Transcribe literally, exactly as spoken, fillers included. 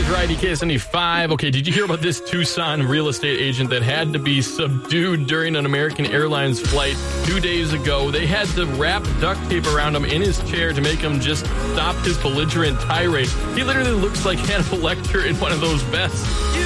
Variety K S N E five. Okay, did you hear about this Tucson real estate agent that had to be subdued during an American Airlines flight two days ago? They had to wrap duct tape around him in his chair to make him just stop his belligerent tirade. He literally looks like Hannibal Lecter in one of those vests.